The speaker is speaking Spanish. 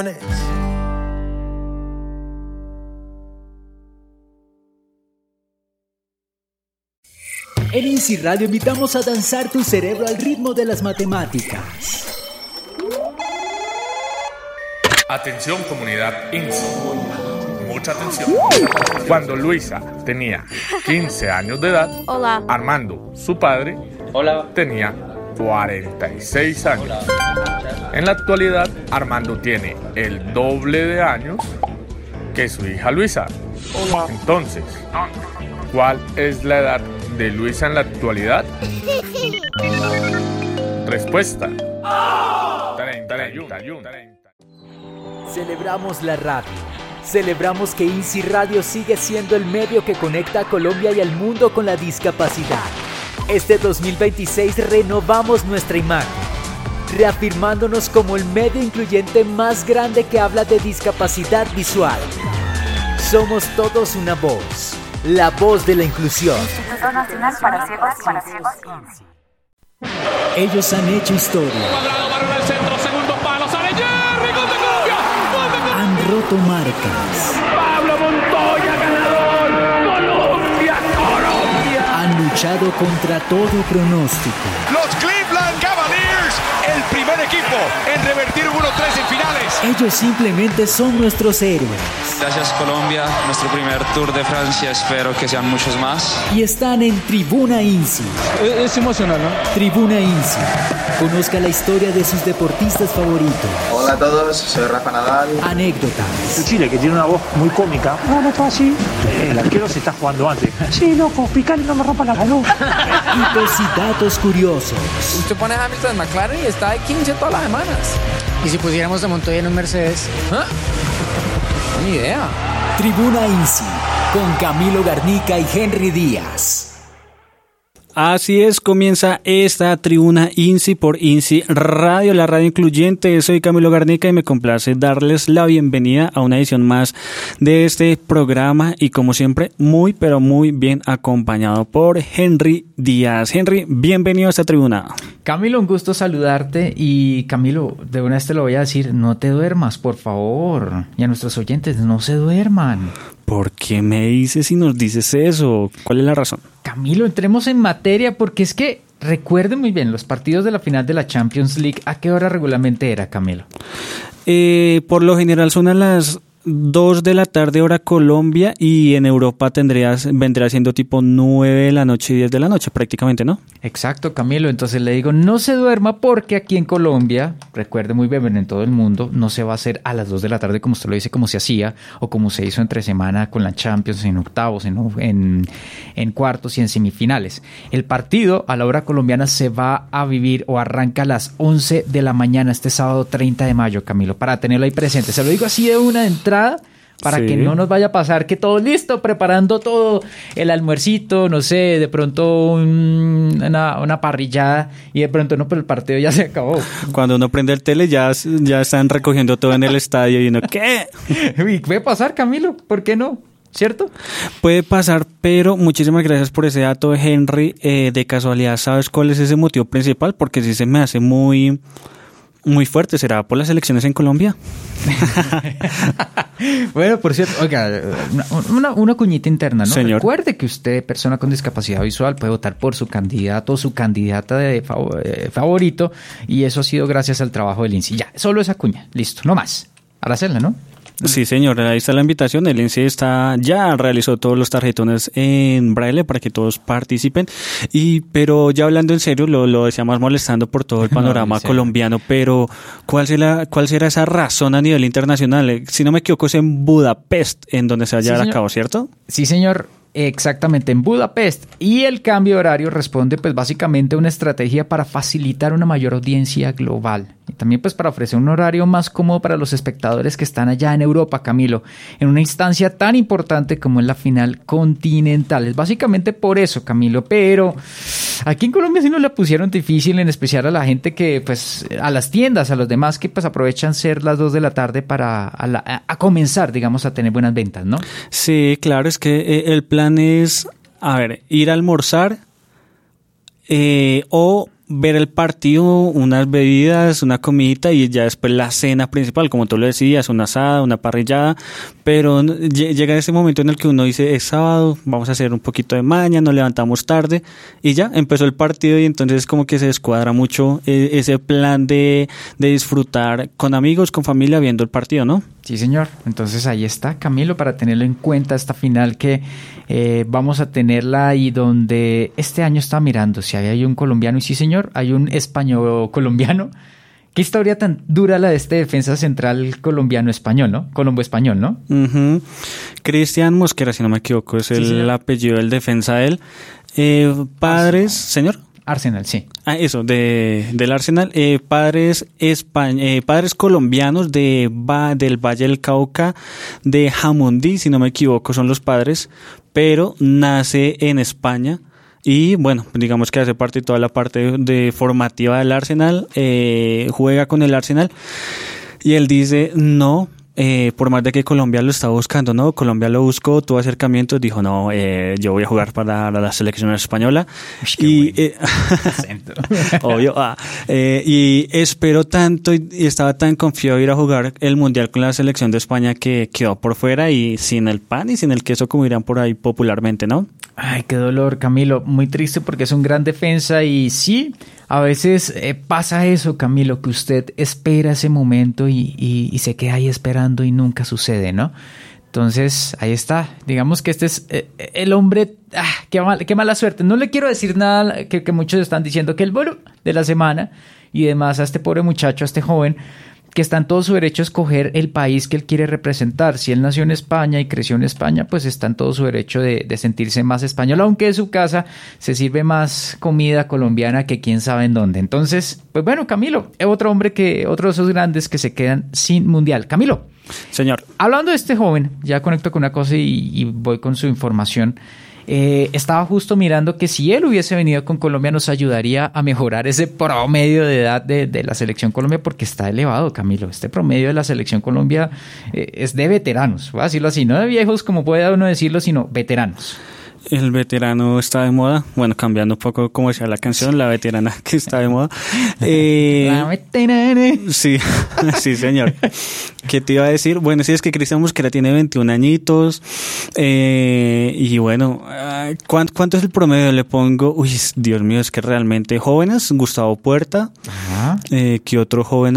En INSI Radio invitamos a danzar tu cerebro al ritmo de las matemáticas. Atención comunidad INSI. Mucha atención. Cuando Luisa tenía 15 años de edad, Hola. Armando, su padre, tenía 46 años. En la actualidad, Armando tiene el doble de años que su hija Luisa. Entonces, ¿cuál es la edad de Luisa en la actualidad? Respuesta: 31. Celebramos la radio. Celebramos que INSI Radio sigue siendo el medio que conecta a Colombia y al mundo con la discapacidad. Este 2026 renovamos nuestra imagen, reafirmándonos como el medio incluyente más grande que habla de discapacidad visual. Somos todos una voz, la voz de la inclusión. Instituto Nacional para Ciegos INSI. Ellos han hecho historia. Cuadrado, Barón al centro, segundo palo, sale Jerry, gol de Colombia, gol de Colombia. Han roto marcas. Pablo Montoya, ganador, Colombia, Colombia. Han luchado contra todo pronóstico. Los Cleveland Cavaliers, el primer equipo en revertir un 1-3 en finales. Ellos simplemente son nuestros héroes. Gracias Colombia, nuestro primer Tour de Francia, espero que sean muchos más. Y están en Tribuna INSI. Es emocional, ¿no? Tribuna INSI. Conozca la historia de sus deportistas favoritos. Hola a todos, soy Rafa Nadal. Anécdotas. Chile, que tiene una voz muy cómica. No está así. El arquero se está jugando antes. Sí, loco, picale, no me rompa la salud. Hitos y datos curiosos. Usted pone a Hamilton en McLaren y está de 15 todas las semanas. ¿Y si pusiéramos a Montoya en un Mercedes? ¿Ah? Ni idea. Tribuna INSI, con Camilo Garnica y Henry Díaz. Así es, comienza esta Tribuna INSI por INSI Radio, la radio incluyente. Soy Camilo Garnica y me complace darles la bienvenida a una edición más de este programa y como siempre, muy pero muy bien acompañado por Henry Díaz. Henry, bienvenido a esta tribuna. Camilo, un gusto saludarte y Camilo, de una vez te lo voy a decir, no te duermas, por favor. Y a nuestros oyentes, no se duerman. ¿Por qué me dices y nos dices eso? ¿Cuál es la razón? Camilo, entremos en materia porque es que recuerden muy bien, los partidos de la final de la Champions League, ¿a qué hora regularmente era, Camilo? Por lo general son a las 2 de la tarde hora Colombia y en Europa vendría siendo tipo 9 de la noche y 10 de la noche prácticamente, ¿no? Exacto, Camilo, entonces le digo no se duerma porque aquí en Colombia, recuerde muy bien, en todo el mundo, no se va a hacer a las 2 de la tarde como usted lo dice, como se hacía o como se hizo entre semana con la Champions en octavos, en cuartos y en semifinales. El partido a la hora colombiana se va a vivir o arranca a las 11 de la mañana este sábado 30 de mayo, Camilo, para tenerlo ahí presente. Se lo digo así de una entrada para que no nos vaya a pasar que todo listo, preparando todo, el almuercito, no sé, de pronto una parrillada y de pronto no, pero el partido ya se acabó. Cuando uno prende el tele ya están recogiendo todo en el estadio y uno, ¿qué? Y puede pasar, Camilo, ¿por qué no? ¿Cierto? Puede pasar, pero muchísimas gracias por ese dato, Henry. De casualidad, ¿sabes cuál es ese motivo principal? Porque sí se me hace muy fuerte. ¿Será por las elecciones en Colombia? Bueno, por cierto, oiga, una cuñita interna, ¿no? Señor. Recuerde que usted, persona con discapacidad visual, puede votar por su candidato o su candidata de favorito y eso ha sido gracias al trabajo del INSI. Ya, solo esa cuña, listo, no más. Aracelna, ¿no? Sí, señor, ahí está la invitación. El INSI ya realizó todos los tarjetones en braille para que todos participen. Pero ya hablando en serio, lo decíamos molestando por todo el panorama colombiano, pero ¿cuál será esa razón a nivel internacional? Si no me equivoco, es en Budapest, en donde se va a llevar a cabo, ¿cierto? Sí, señor. Exactamente, en Budapest. Y el cambio de horario responde pues básicamente a una estrategia para facilitar una mayor audiencia global. Y también pues para ofrecer un horario más cómodo para los espectadores que están allá en Europa, Camilo, en una instancia tan importante como es la final continental. Es básicamente por eso, Camilo, pero aquí en Colombia sí nos la pusieron difícil, en especial a la gente que pues a las tiendas, a los demás que pues aprovechan ser las 2 de la tarde para a comenzar, digamos, a tener buenas ventas, ¿no? Sí, claro, es que el plan es, ir a almorzar o ver el partido, unas bebidas, una comidita y ya después la cena principal, como tú lo decías, una asada, una parrillada, pero llega ese momento en el que uno dice, es sábado, vamos a hacer un poquito de maña, nos levantamos tarde y ya empezó el partido y entonces como que se descuadra mucho ese plan de disfrutar con amigos, con familia viendo el partido, ¿no? Sí, señor. Entonces ahí está, Camilo, para tenerlo en cuenta esta final que vamos a tenerla y donde este año estaba mirando si había un colombiano y sí, señor, hay un español colombiano. Qué historia tan dura la de este defensa central colombiano-español, ¿no? Colombo-español, ¿no? Uh-huh. Cristian Mosquera, si no me equivoco, es el apellido del defensa de él. Padres, señor. Arsenal, sí. Ah, eso, del Arsenal. Padres colombianos del Valle del Cauca, de Jamundí, si no me equivoco, son los padres, pero nace en España. Y bueno, digamos que hace parte de toda la parte de formativa del Arsenal, juega con el Arsenal y él dice no, por más de que Colombia lo estaba buscando, no, Colombia lo buscó, tuvo acercamientos, dijo no, yo voy a jugar para la selección española. Y obvio, y esperó tanto y estaba tan confiado de ir a jugar el Mundial con la selección de España que quedó por fuera y sin el pan y sin el queso, como dirán por ahí popularmente, ¿no? Ay, qué dolor, Camilo. Muy triste porque es un gran defensa y sí, a veces pasa eso, Camilo, que usted espera ese momento y se queda ahí esperando y nunca sucede, ¿no? Entonces, ahí está. Digamos que este es el hombre... qué mala suerte. No le quiero decir nada que muchos están diciendo que el bueno de la semana y demás a este pobre muchacho, a este joven, que está en todo su derecho a escoger el país que él quiere representar. Si él nació en España y creció en España, pues está en todo su derecho de sentirse más español, aunque en su casa se sirve más comida colombiana que quién sabe en dónde. Entonces, pues bueno, Camilo, otro de esos grandes que se quedan sin mundial. Camilo. Señor. Hablando de este joven, ya conecto con una cosa y voy con su información. Estaba justo mirando que si él hubiese venido con Colombia nos ayudaría a mejorar ese promedio de edad de la selección Colombia porque está elevado, Camilo. Este promedio de la selección Colombia es de veteranos, voy a decirlo así, no de viejos como puede uno decirlo, sino veteranos. El veterano está de moda. Bueno, cambiando un poco como decía la canción, la veterana que está de moda. La veterana. Sí, sí, señor. ¿Qué te iba a decir? Bueno, sí, es que Cristian Mosquera tiene 21 añitos. Y bueno, ¿cuánto es el promedio? Le pongo, uy, Dios mío, es que realmente jóvenes. Gustavo Puerta. ¿Qué otro joven